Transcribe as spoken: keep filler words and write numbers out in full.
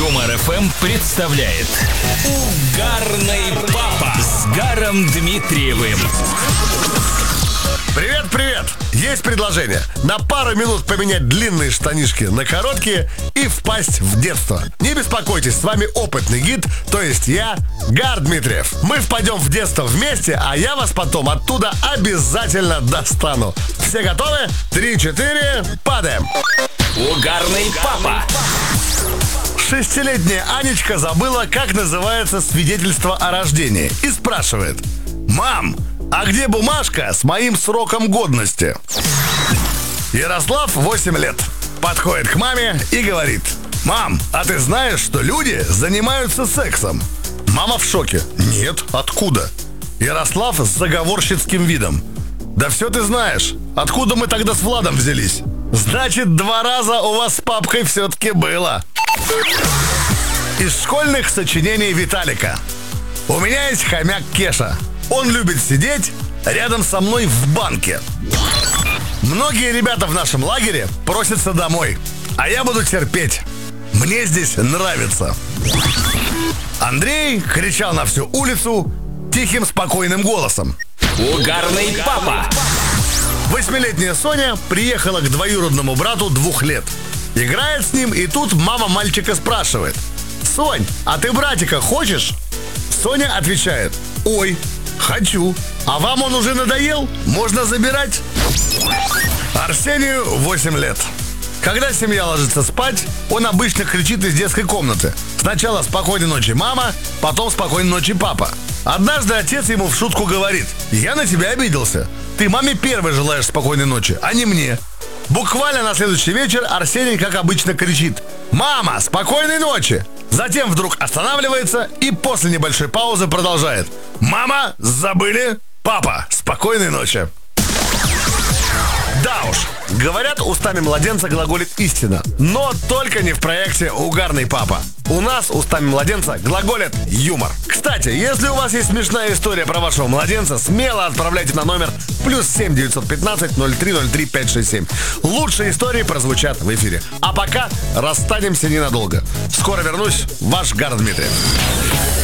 Юмор эф эм представляет Угарный папа с Гаром Дмитриевым. Привет-привет! Есть предложение. На пару минут поменять длинные штанишки на короткие и впасть в детство. Не беспокойтесь, с вами опытный гид, то есть я, Гар Дмитриев. Мы впадем в детство вместе, а я вас потом оттуда обязательно достану. Все готовы? Три-четыре, падаем! Угарный папа. Шестилетняя Анечка забыла, как называется свидетельство о рождении, и спрашивает: «Мам, а где бумажка с моим сроком годности?» Ярослав, восемь лет, подходит к маме и говорит: «Мам, а ты знаешь, что люди занимаются сексом?» Мама в шоке: «Нет, откуда?» Ярослав с заговорщицким видом: «Да все ты знаешь. Откуда мы тогда с Владом взялись?» «Значит, два раза у вас с папкой все-таки было». Из школьных сочинений Виталика. У меня есть хомяк Кеша. Он любит сидеть рядом со мной в банке. Многие ребята в нашем лагере просятся домой, а я буду терпеть. Мне здесь нравится. Андрей кричал на всю улицу тихим, спокойным голосом. Угарный папа. Восьмилетняя Соня приехала к двоюродному брату двух лет. Играет с ним, и тут мама мальчика спрашивает: «Сонь, а ты братика хочешь?» Соня отвечает: «Ой, хочу. А вам он уже надоел? Можно забирать?» Арсению восемь лет. Когда семья ложится спать, он обычно кричит из детской комнаты. Сначала «Спокойной ночи, мама», потом «Спокойной ночи, папа». Однажды отец ему в шутку говорит: «Я на тебя обиделся. Ты маме первой желаешь спокойной ночи, а не мне». Буквально на следующий вечер Арсений, как обычно, кричит: «Мама, спокойной ночи!» Затем вдруг останавливается и после небольшой паузы продолжает: «Мама, забыли? Папа, спокойной ночи!» Да уж, говорят, устами младенца глаголит истина, но только не в проекте «Угарный папа». У нас устами младенца глаголит юмор. Кстати, если у вас есть смешная история про вашего младенца, смело отправляйте на номер плюс семь девятьсот пятнадцать ноль три ноль три пять шесть семь. Лучшие истории прозвучат в эфире. А пока расстанемся ненадолго. Скоро вернусь, ваш Гар Дмитриев.